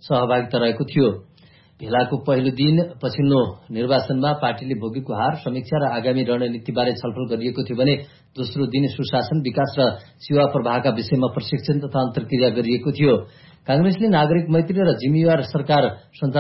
सहभागिता रहेको थियो। भेलाको पहिलो दिन पछिल्लो निर्वाचनमा पार्टीले भोगेको हार, समीक्षा र आगामी रणनीतिबारे छलफल गरिएको थियो भने दोस्रो दिन सुशासन, विकास र सेवा प्रवाहका विषयमा प्रशिक्षण तथा अन्तर्क्रिया गरिएको थियो। कांग्रेसले नागरिक मैत्री र जिम्मेवार सरकार